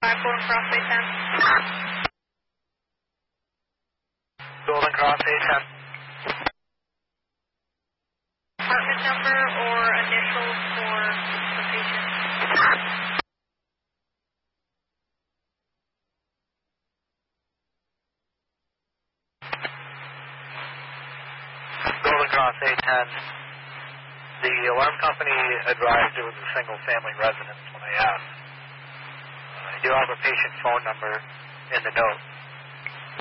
Golden Cross A10. Golden Cross A10. Apartment number or initials for the patient? Golden Cross A10. The alarm company advised it was a single-family residence when I asked. I do have a patient phone number in the note.